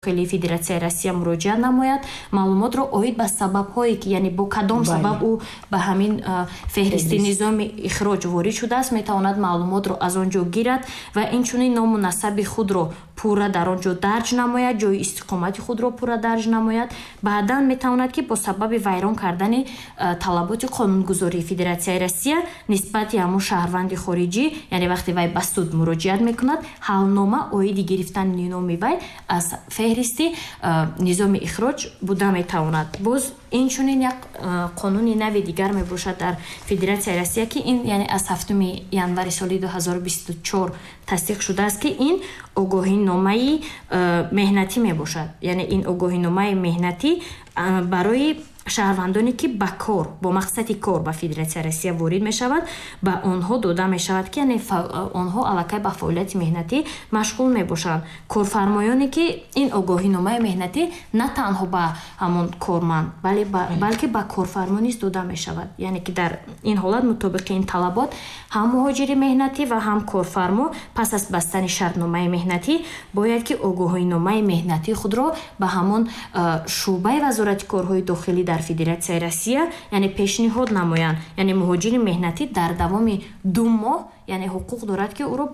خیلی فدراسیای روسیه مراجعه نماید معلومات رو اوید به سبب‌هایی که یعنی با کدام سبب او به همین فهرست نظام اخراج وارد شده است میتواند معلومات رو از آنجا گیرد و اینچنین نام و نسب خود رو پورا در آنجا درج نماید، جای استقامت خود رو پورا درج نماید. بعدا میتواند که با سبب ویران کردن طلبات قانونگذاری فدراسیای روسیه نسبت همون شهروند خارجی، یعنی وقتی وی به سود مراجعت میکند حلنامه اوید گرفتن نام وی از فهرست نظام اخراج بوده میتواند. باز این چنین یک قانون نوی دیگر میباشد در فدراسیای روسیه که این یعنی از 7 ینوار سال 2024 تصدیق شده است که این آگاهی نامه مهنتی میباشد. یعنی این آگاهی نامه مهنتی برای شهروندانی که به کار با مقصد کار به فدراسیای روسیه وارد می شود به آنها داده می شود که یعنی آنها علاقه به فعالیت مهنتی مشغول می باشند. کارفرمایانی که این آگاهی نامه مهنتی نه تنها به همون کارمند بلکه به کارفرما نیز داده می شود. یعنی که در این حالت مطابق این طلبات هم مهاجر مهنتی و هم کارفرما پس از بستن شرطنامه مهنتی باید که آگاهی نامه مهنتی خود را به همون شعبه وزارت کارهای داخلی در فدراسیای روسیه یعنی پیشنهاد نمایند. یعنی مهاجر مهنتی در دوام 2 ماه یعنی حقوق دارد که او را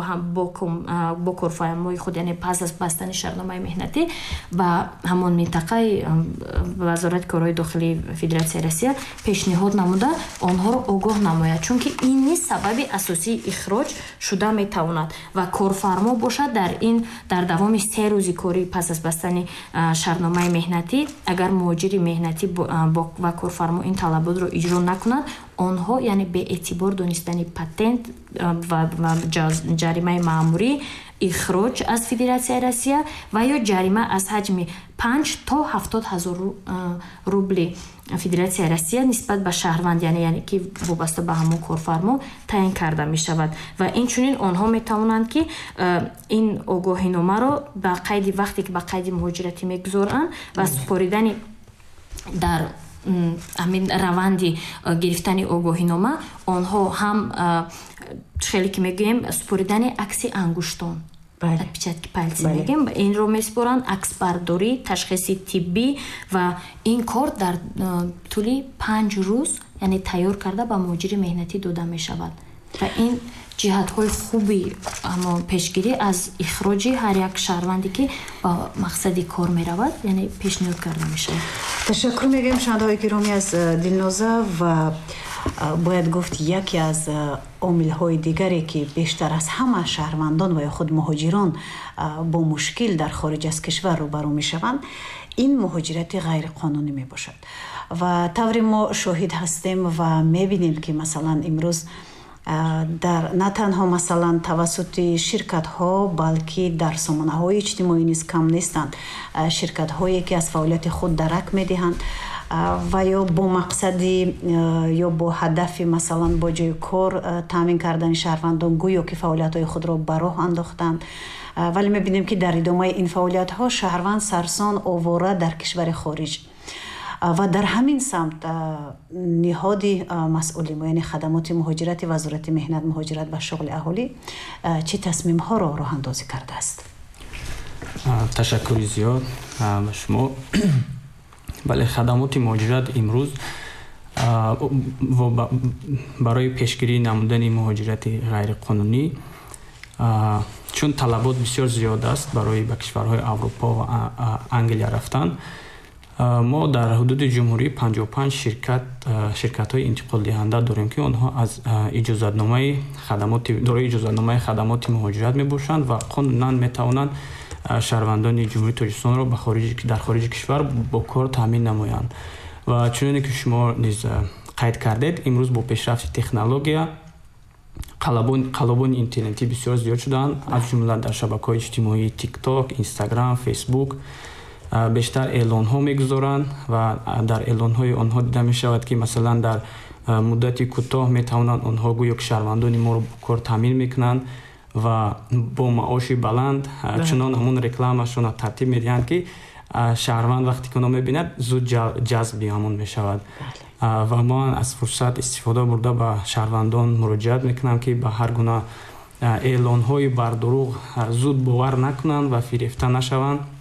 با کارفرمای خود یعنی پس از بستن شرطنامه مهنتی و همون منطقه وزارت کارهای داخلی فدراسیای روسیه پیشنهاد نموده آنها را آگاه نماید، چون که این سبب اساسی اخراج شده میتواند و کارفرما باشد در دوام 3 روز کاری پس از بستن شرطنامه مهنتی اگر مهاجر مهنتی و کارفرما این طلبات را اجرا نکند آنها یعنی به اعتبار دانستن پاتنت و جریمه مأموری اخراج از فدراسیای روسیه و یا جریمه از حجم 5 تا 70,000 روبل فدراسیای روسیه نسبت به شهروند یعنی که وابسته به همون کارفرما تعیین کرده می شود و این چنین آنها می توانند که این آگاهی نامه را به قید وقتی که به قید مهاجرتی میگذارند و سپاریدن در همین روندی گرفتن آگاهی نامه آنها هم خیلی که میگویم سپاریدن عکس انگشتان отпечатки пальцев میگیم این رو میسپارند، عکس برداری، تشخیص طبی و این کار در طول 5 روز یعنی تیار کرده به مهاجر مهنتی داده می شود و این جهت های خوبی اما پیشگیری از اخراج هر یک شهروندی که با مقصد کار می رود یعنی پیشنهاد کرده می شود. تشکر میگیم شنونده‌های گرامی از دلنوزه و باید گفت یکی از عامل‌های دیگری که بیشتر از همه شهروندان و یا خود مهاجران با مشکل در خارج از کشور روبرو میشوند این مهاجرت غیر قانونی می باشد و طوری ما شاهد هستیم و میبینیم که مثلا امروز در نه تنها مثلا توسط شرکت ها بلکه در سامانه های اجتماعی نیز کم نیستند شرکت هایی که از فعالیت خود درک میدهند و یا با مقصد یا با هدف مثلا با جای کار تامین کردن شهروندان گویا که فعالیت های خود را به راه انداختند ولی میبینیم که در ادامه این فعالیت ها شهروند سرسان آواره در کشور خارج و در همین سمت نهاد مسئولی یعنی خدمات مهاجرت وزارت مهنت مهاجرت و شغل اهالی چه تصمیم ها را راه اندازی کرده است؟ تشکر زیاد به شما. بله خدمات مهاجرت امروز برای پیشگیری نمودن مهاجرت غیر قانونی چون طلبات بسیار زیاد است برای به کشورهای اروپا و انگلیا رفتن ما در حدود جمهوری 55 شرکت های انتقال دهنده داریم که آنها از اجازتنامه خدمات دارای اجازتنامه خدمات مهاجرت می باشند و قانونا می توانند شهروندان جمهوری تاجیکستان را در خارج کشور با کار تامین نمایند و چنانچه که شما نیز قید کردید امروز با پیشرفت تکنولوژیا قلبان اینترنتی بسیار زیاد شدند از جمله در شبکه‌های اجتماعی تیک تاک، اینستاگرام، فیسبوک بیشتر اعلان ها میگذارند و در اعلان های آنها دیده می شود که مثلا در مدت کوتاه می توانند آنها گویا که شهروندان ما را کار تامین میکنند و با معاش بلند چنان همون رکلامشون را ترتیب میدهند که شهروند وقتی که اونو میبیند زود جذب همون میشود و ما از فرصت استفاده برده به شهروندان مراجعت میکنم که به هر گونه اعلان های بر دروغ زود باور نکنند و فریفته نشوند